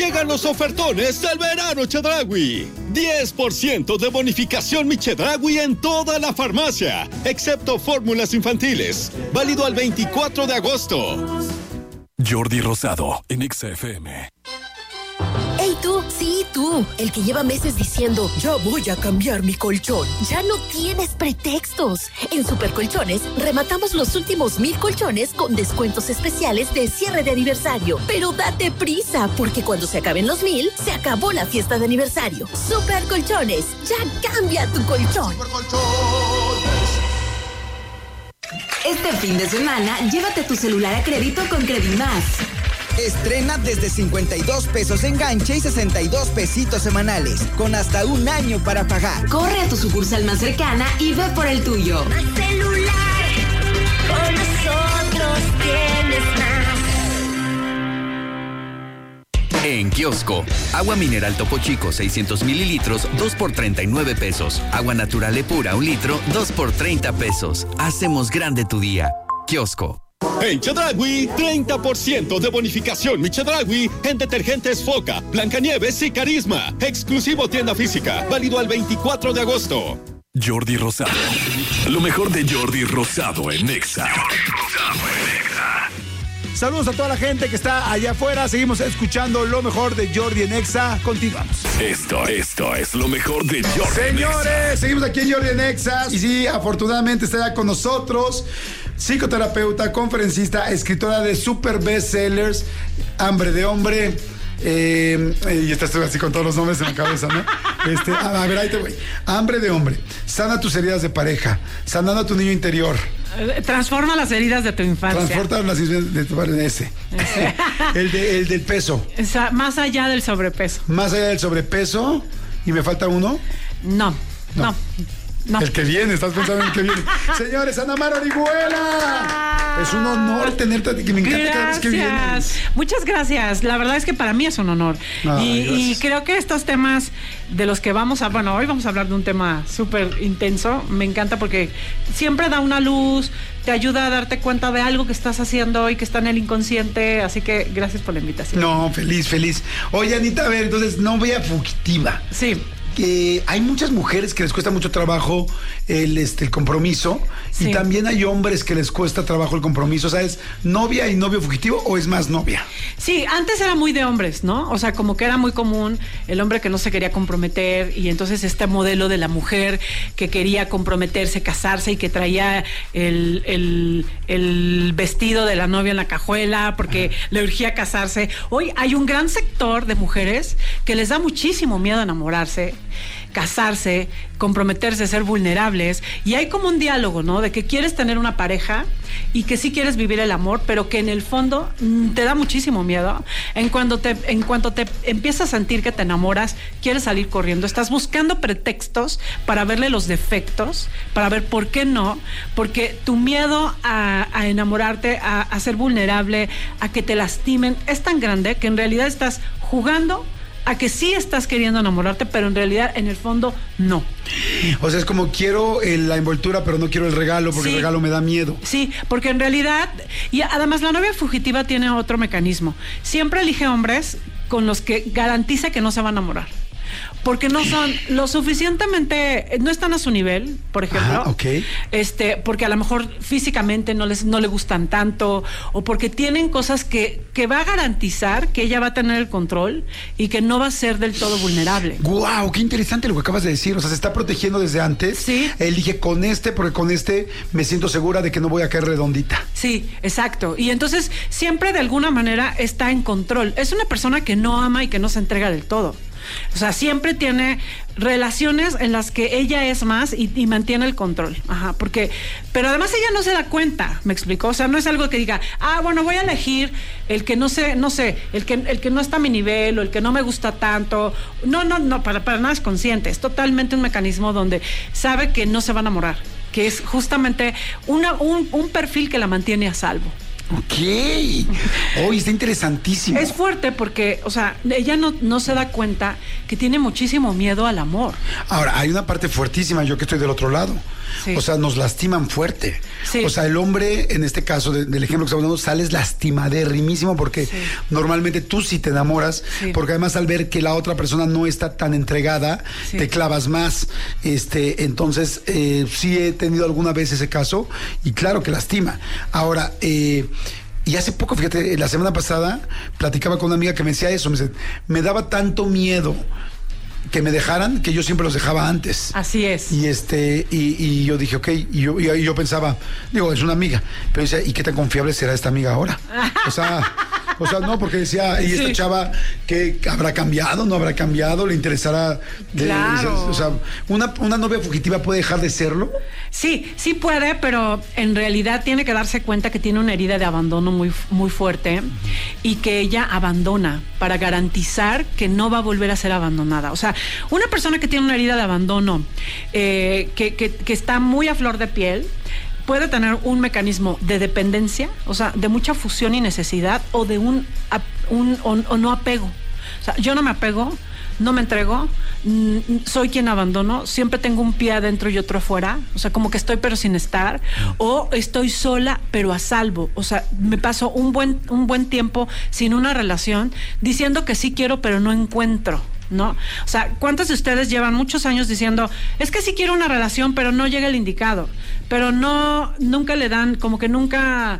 Llegan los ofertones del verano Chedraui. 10% de bonificación Mi Chedraui en toda la farmacia, excepto fórmulas infantiles. Válido al 24 de agosto. Jordi Rosado en XFM. ¡Ey tú! Sí, tú, el que lleva meses diciendo, ya voy a cambiar mi colchón. Ya no tienes pretextos. En Supercolchones rematamos los últimos 1,000 colchones con descuentos especiales de cierre de aniversario. Pero date prisa, porque cuando se acaben los 1,000, se acabó la fiesta de aniversario. Supercolchones, ya cambia tu colchón. Este fin de semana, llévate tu celular a crédito con Credimás. Estrena desde 52 pesos enganche y 62 pesitos semanales, con hasta 1 año para pagar. Corre a tu sucursal más cercana y ve por el tuyo. Más celular, con nosotros tienes más. En Kiosco, agua mineral Topo Chico 600 mililitros, 2 por 39 pesos. Agua natural Epura 1 litro, 2 por 30 pesos. Hacemos grande tu día. Kiosco. En Chedraui, 30% de bonificación Mi Chedraui en detergentes Foca, Blancanieves y Carisma. Exclusivo tienda física, válido al 24 de agosto. Jordi Rosado. Lo mejor de Jordi Rosado en Exa. Saludos a toda la gente que está allá afuera. Seguimos escuchando lo mejor de Jordi en Exa. Continuamos. Esto es lo mejor de Jordi. Señores, seguimos aquí en Jordi en Exa. Y sí, afortunadamente está ya con nosotros. Psicoterapeuta, conferencista, escritora de super bestsellers, Hambre de Hombre. Y estás así con todos los nombres en la cabeza, ¿no? A ver, ahí te voy. Hambre de Hombre. Sana tus heridas de pareja. Sanando a tu niño interior. Transforma las heridas de tu infancia. Transforma las heridas de tu padre. Ese. el del peso. Más allá del sobrepeso. Más allá del sobrepeso. ¿Y me falta uno? No. El que viene, estás pensando en el que viene. Señores, Ana Mar Orihuela. Es un honor tenerte, que me encanta cada vez que vienes. Muchas gracias. La verdad es que para mí es un honor. Y creo que estos temas de los que hoy vamos a hablar de un tema súper intenso. Me encanta porque siempre da una luz, te ayuda a darte cuenta de algo que estás haciendo y que está en el inconsciente. Así que gracias por la invitación. No, feliz. Oye, Anita, a ver, entonces, novia fugitiva. Sí. Hay muchas mujeres que les cuesta mucho trabajo el compromiso, sí. Y también hay hombres que les cuesta trabajo el compromiso. O sea, ¿es novia y novio fugitivo o es más novia? Sí, antes era muy de hombres, ¿no? O sea, como que era muy común el hombre que no se quería comprometer, y entonces este modelo de la mujer que quería comprometerse, casarse y que traía el vestido de la novia en la cajuela porque le urgía casarse. Hoy hay un gran sector de mujeres que les da muchísimo miedo enamorarse, casarse, comprometerse, ser vulnerables, y hay como un diálogo, ¿no? De que quieres tener una pareja y que sí quieres vivir el amor, pero que en el fondo te da muchísimo miedo. En cuanto te empiezas a sentir que te enamoras, quieres salir corriendo, estás buscando pretextos para verle los defectos, para ver por qué no, porque tu miedo a enamorarte, a ser vulnerable, a que te lastimen, es tan grande que en realidad estás jugando a que sí estás queriendo enamorarte, pero en realidad, en el fondo, no. O sea, es como quiero la envoltura, pero no quiero el regalo, porque el regalo me da miedo. Sí, porque en realidad, y además la novia fugitiva tiene otro mecanismo. Siempre elige hombres con los que garantiza que no se va a enamorar. Porque no son lo suficientemente, no están a su nivel, por ejemplo. Okay. Porque a lo mejor físicamente no le gustan tanto, o porque tienen cosas que va a garantizar que ella va a tener el control y que no va a ser del todo vulnerable. ¡Guau! ¡Qué interesante lo que acabas de decir! O sea, se está protegiendo desde antes. Sí. Elige porque con me siento segura de que no voy a caer redondita. Sí, exacto. Y entonces siempre de alguna manera está en control. Es una persona que no ama y que no se entrega del todo. O sea, siempre tiene relaciones en las que ella es más y mantiene el control. Ajá, pero además ella no se da cuenta, ¿me explicó? O sea, no es algo que diga, bueno, voy a elegir el que no sé, el que no está a mi nivel o el que no me gusta tanto. No, para nada es consciente. Es totalmente un mecanismo donde sabe que no se va a enamorar, que es justamente un perfil que la mantiene a salvo. Ok. Está interesantísimo. Es fuerte porque, o sea, ella no se da cuenta que tiene muchísimo miedo al amor. Ahora, hay una parte fuertísima, yo que estoy del otro lado. Sí. O sea, nos lastiman fuerte. Sí. O sea, el hombre, en este caso del ejemplo que estamos dando, sales lastimaderrimísimo porque normalmente tú sí te enamoras, porque además al ver que la otra persona no está tan entregada, te clavas más. Entonces, sí he tenido alguna vez ese caso y claro que lastima. Ahora, y hace poco, fíjate, la semana pasada platicaba con una amiga que me decía eso, me daba tanto miedo que me dejaran, que yo siempre los dejaba antes. Así es. Y yo dije, ok, y yo pensaba, digo, es una amiga, pero decía, ¿y qué tan confiable será esta amiga ahora? O sea, no, porque decía, y esta chava, que habrá cambiado, no habrá cambiado, le interesará. Claro. O sea, una novia fugitiva puede dejar de serlo. Sí, sí puede, pero en realidad tiene que darse cuenta que tiene una herida de abandono muy, muy fuerte y que ella abandona para garantizar que no va a volver a ser abandonada. O sea, una persona que tiene una herida de abandono, que está muy a flor de piel, puede tener un mecanismo de dependencia, o sea, de mucha fusión y necesidad, o de un no apego. O sea, yo no me apego, no me entrego, soy quien abandono, siempre tengo un pie adentro y otro afuera, o sea, como que estoy pero sin estar, o estoy sola pero a salvo, o sea, me paso un buen tiempo sin una relación, diciendo que sí quiero pero no encuentro, ¿no? O sea, ¿cuántos de ustedes llevan muchos años diciendo, es que sí quiero una relación pero no llega el indicado, pero nunca le dan, como que nunca...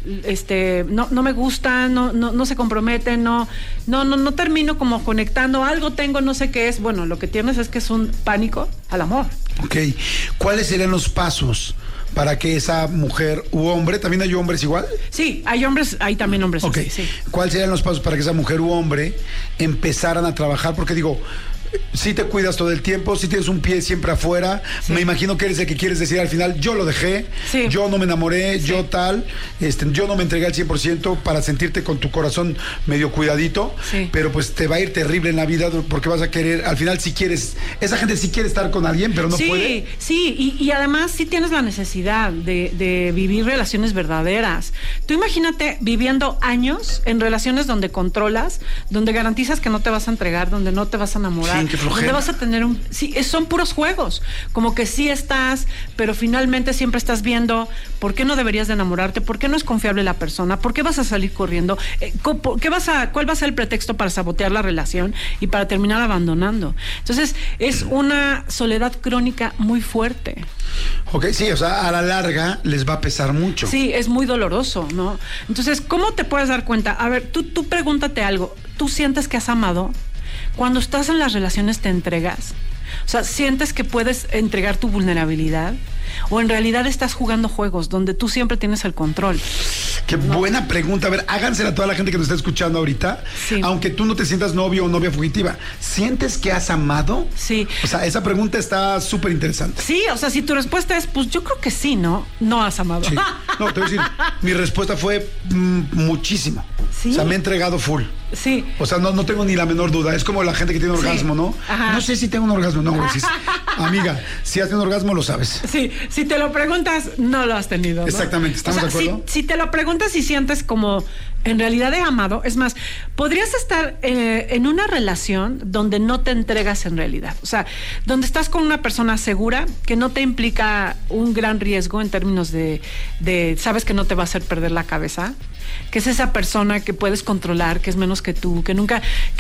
no me gusta, no se comprometen, no termino como conectando, algo tengo, no sé qué es. Bueno, lo que tienes es que es un pánico al amor. Ok, ¿cuáles serían los pasos para que esa mujer u hombre, también hay hombres igual? Sí, hay también hombres. Ok, así, sí. ¿Cuáles serían los pasos para que esa mujer u hombre empezaran a trabajar? Porque digo, si te cuidas todo el tiempo, si tienes un pie siempre afuera, me imagino que eres el que quieres decir al final, yo lo dejé, yo no me enamoré, yo tal, yo no me entregué al 100% para sentirte con tu corazón medio cuidadito, pero pues te va a ir terrible en la vida porque vas a querer, al final si quieres, esa gente sí quiere estar con alguien, pero no puede. Sí, y además sí tienes la necesidad de vivir relaciones verdaderas. Tú imagínate viviendo años en relaciones donde controlas, donde garantizas que no te vas a entregar, donde no te vas a enamorar. Donde vas a tener son puros juegos, como que sí estás, pero finalmente siempre estás viendo por qué no deberías de enamorarte, por qué no es confiable la persona, por qué vas a salir corriendo, cuál va a ser el pretexto para sabotear la relación y para terminar abandonando. Entonces es una soledad crónica muy fuerte. Ok, sí, o sea, a la larga les va a pesar mucho. Sí, es muy doloroso, ¿no? Entonces, ¿cómo te puedes dar cuenta? A ver, tú pregúntate algo, ¿tú sientes que has amado? Cuando estás en las relaciones te entregas, o sea, sientes que puedes entregar tu vulnerabilidad, o en realidad estás jugando juegos donde tú siempre tienes el control. Qué buena pregunta. A ver, hágansela a toda la gente que nos está escuchando ahorita. Aunque tú no te sientas novio o novia fugitiva, ¿sientes que has amado? Sí. O sea, esa pregunta está súper interesante. Sí, o sea, si tu respuesta es, pues yo creo que sí, ¿no? No has amado. Sí. No, te voy a decir, mi respuesta fue muchísimo. Sí. O sea, me he entregado full. Sí. O sea, no tengo ni la menor duda. Es como la gente que tiene orgasmo, ¿no? Ajá. No sé si tengo un orgasmo, no, güey. Amiga, si has tenido un orgasmo, lo sabes. Sí, si te lo preguntas, no lo has tenido, ¿no? Exactamente, ¿estamos de acuerdo? Si te lo preguntas y sientes como en realidad he amado, es más, podrías estar en una relación donde no te entregas en realidad, o sea, donde estás con una persona segura, que no te implica un gran riesgo en términos de sabes que no te va a hacer perder la cabeza, que es esa persona que puedes controlar, que es menos que tú, que nunca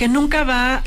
va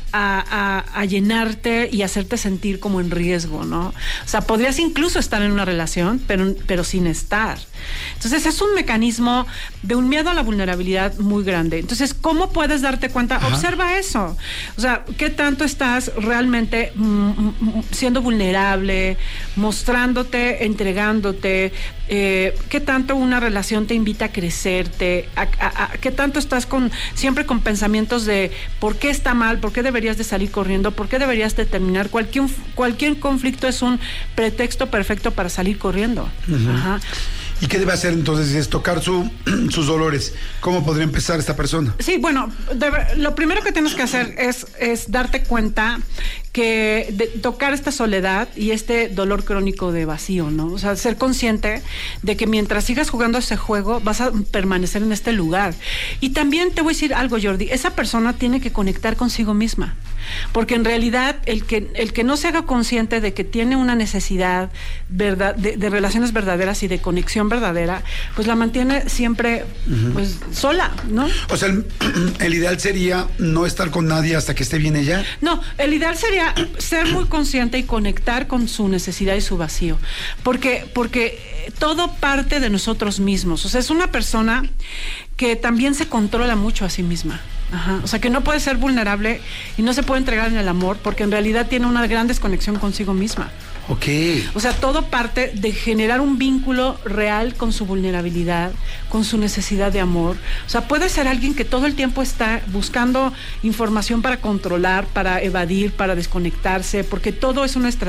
a llenarte y hacerte sentir como en riesgo, ¿no? O sea, podrías incluso estar en una relación, pero sin estar. Entonces, es un mecanismo de un miedo a la vulnerabilidad muy grande. Entonces, ¿cómo puedes darte cuenta? Ajá. Observa eso. O sea, ¿qué tanto estás realmente siendo vulnerable, mostrándote, entregándote? ¿Qué tanto una relación te invita a crecerte? ¿Qué tanto estás siempre con pensamientos de por qué está mal, por qué deberías de salir corriendo, por qué deberías de terminar? Cualquier conflicto es un pretexto perfecto para salir corriendo. Uh-huh. Ajá. ¿Y qué debe hacer entonces? Es tocar sus dolores. ¿Cómo podría empezar esta persona? Sí, bueno, lo primero que tienes que hacer es darte cuenta tocar esta soledad y este dolor crónico de vacío, ¿no? O sea, ser consciente de que mientras sigas jugando ese juego vas a permanecer en este lugar. Y también te voy a decir algo, Jordi, esa persona tiene que conectar consigo misma, porque en realidad el que no se haga consciente de que tiene una necesidad de relaciones verdaderas y de conexión verdadera, pues la mantiene siempre pues sola, ¿no? O sea, el ideal sería no estar con nadie hasta que esté bien ella. No, el ideal sería ser muy consciente y conectar con su necesidad y su vacío, porque todo parte de nosotros mismos. O sea, es una persona que también se controla mucho a sí misma. Ajá. O sea, que no puede ser vulnerable y no se puede entregar en el amor porque en realidad tiene una gran desconexión consigo misma. Ok. O sea, todo parte de generar un vínculo real con su vulnerabilidad, con su necesidad de amor. O sea, puede ser alguien que todo el tiempo está buscando información para controlar, para evadir, para desconectarse, porque todo es una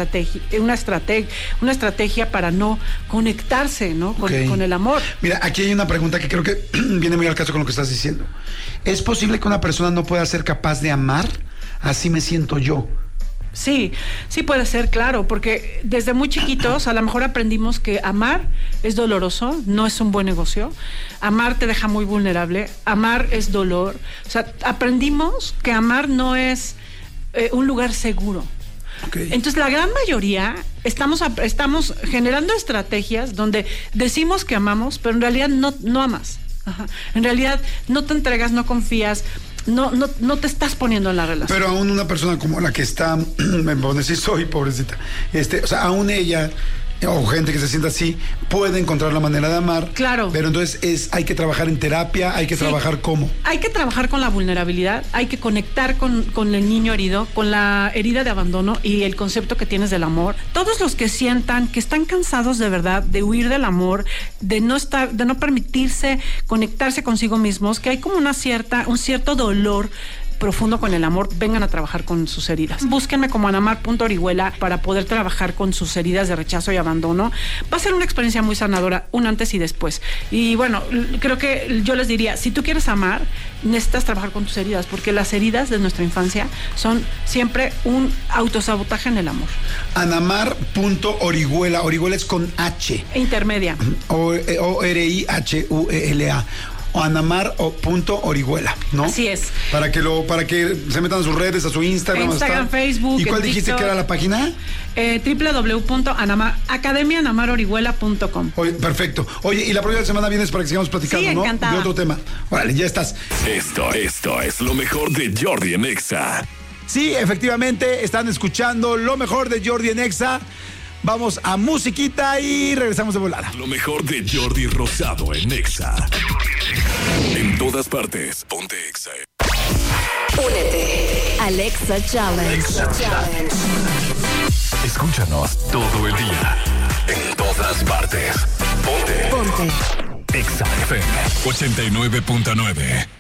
estrategia para no conectarse, ¿no? Con el amor. Mira, aquí hay una pregunta que creo que viene muy al caso con lo que estás diciendo. ¿Es posible que una persona no pueda ser capaz de amar? Así me siento yo. Sí, sí puede ser, claro, porque desde muy chiquitos a lo mejor aprendimos que amar es doloroso, no es un buen negocio, amar te deja muy vulnerable, amar es dolor, o sea, aprendimos que amar no es un lugar seguro. Okay. Entonces la gran mayoría estamos generando estrategias donde decimos que amamos, pero en realidad no amas. Ajá. En realidad no te entregas, no confías, no te estás poniendo en la relación. Pero aún una persona como la que está, me pone si soy pobrecita, o sea, aún ella o gente que se sienta así puede encontrar la manera de amar. Claro. Pero entonces hay que trabajar en terapia, hay que trabajar ¿cómo? Hay que trabajar con la vulnerabilidad, hay que conectar con el niño herido, con la herida de abandono y el concepto que tienes del amor. Todos los que sientan que están cansados de verdad de huir del amor, de no permitirse conectarse consigo mismos, que hay como un cierto dolor profundo con el amor, vengan a trabajar con sus heridas. Búsquenme como anamar.orihuela para poder trabajar con sus heridas de rechazo y abandono. Va a ser una experiencia muy sanadora, un antes y después. Y bueno, creo que yo les diría, si tú quieres amar, necesitas trabajar con tus heridas, porque las heridas de nuestra infancia son siempre un autosabotaje en el amor. Anamar.orihuela, Orihuela es con H. Intermedia. O-R-I-H-U-E-L-A. O anamar.orihuela, ¿no? Así es. Para que se metan a sus redes, a su Instagram, Facebook. ¿Y cuál dijiste que era la página? www.academianamarorihuela.com. Perfecto. Oye, y la próxima semana vienes para que sigamos platicando, sí, ¿no? Encantada. De otro tema. Órale, ya estás. Esto es lo mejor de Jordi en Exa. Sí, efectivamente, están escuchando lo mejor de Jordi en Exa. Vamos a musiquita y regresamos de volada. Lo mejor de Jordi Rosado en Exa. En todas partes, ponte Exa. Únete al Exa Challenge. Escúchanos todo el día. En todas partes. Ponte. Ponte. Exa FM 89.9.